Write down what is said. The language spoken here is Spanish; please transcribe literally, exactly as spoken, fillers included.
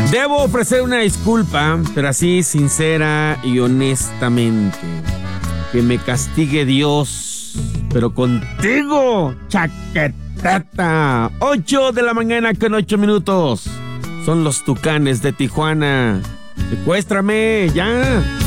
Debo ofrecer una disculpa, pero así sincera y honestamente. Que me castigue Dios, pero contigo, chaquetata. Ocho de la mañana con ocho minutos. Son los Tucanes de Tijuana. Secuéstrame, ya.